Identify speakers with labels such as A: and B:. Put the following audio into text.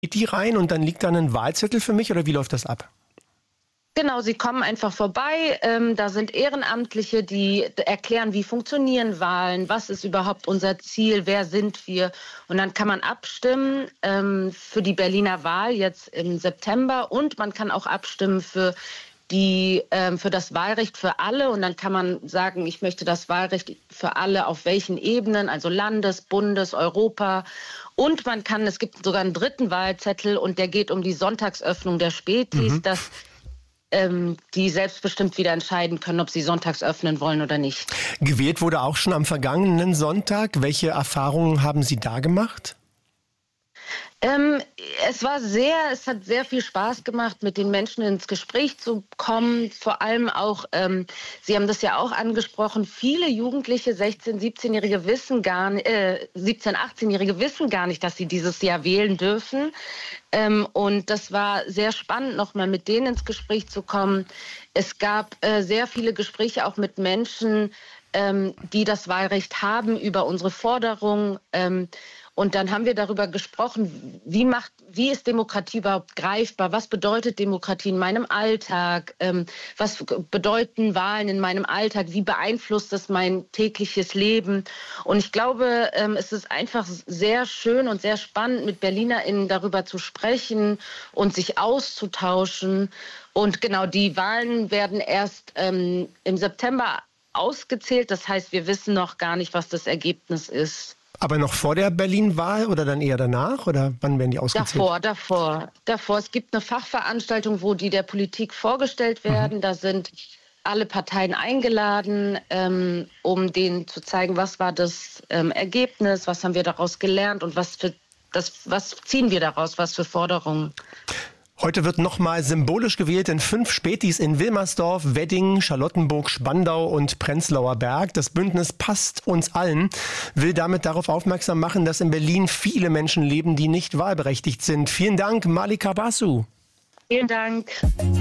A: Geht die rein und dann liegt da ein Wahlzettel für mich oder wie läuft das ab?
B: Genau, sie kommen einfach vorbei. Da sind Ehrenamtliche, die erklären, wie funktionieren Wahlen, was ist überhaupt unser Ziel, wer sind wir. Und dann kann man abstimmen für die Berliner Wahl jetzt im September und man kann auch abstimmen für das Wahlrecht für alle. Und dann kann man sagen, ich möchte das Wahlrecht für alle auf welchen Ebenen, also Landes-, Bundes-, Europa. Und es gibt sogar einen dritten Wahlzettel und der geht um die Sonntagsöffnung der Spätis, dass die selbstbestimmt wieder entscheiden können, ob sie sonntags öffnen wollen oder nicht.
A: Gewählt wurde auch schon am vergangenen Sonntag. Welche Erfahrungen haben Sie da gemacht?
B: Es hat sehr viel Spaß gemacht, mit den Menschen ins Gespräch zu kommen. Vor allem auch, Sie haben das ja auch angesprochen, viele Jugendliche, 16-, 17-Jährige 17-, 18-Jährige wissen gar nicht, dass sie dieses Jahr wählen dürfen. Und das war sehr spannend, nochmal mit denen ins Gespräch zu kommen. Es gab sehr viele Gespräche auch mit Menschen, die das Wahlrecht haben, über unsere Forderungen. Und dann haben wir darüber gesprochen, wie ist Demokratie überhaupt greifbar? Was bedeutet Demokratie in meinem Alltag? Was bedeuten Wahlen in meinem Alltag? Wie beeinflusst das mein tägliches Leben? Und ich glaube, es ist einfach sehr schön und sehr spannend, mit BerlinerInnen darüber zu sprechen und sich auszutauschen. Und genau, die Wahlen werden erst im September ausgezählt. Das heißt, wir wissen noch gar nicht, was das Ergebnis ist.
A: Aber noch vor der Berlin-Wahl oder dann eher danach? Oder wann werden die ausgezählt?
B: Davor. Es gibt eine Fachveranstaltung, wo die der Politik vorgestellt werden. Da sind alle Parteien eingeladen, um denen zu zeigen, was war das Ergebnis, was haben wir daraus gelernt und was ziehen wir daraus, was für Forderungen.
A: Heute wird nochmal symbolisch gewählt in 5 Spätis in Wilmersdorf, Wedding, Charlottenburg, Spandau und Prenzlauer Berg. Das Bündnis Passt uns allen will damit darauf aufmerksam machen, dass in Berlin viele Menschen leben, die nicht wahlberechtigt sind. Vielen Dank, Malika Basu.
B: Vielen Dank.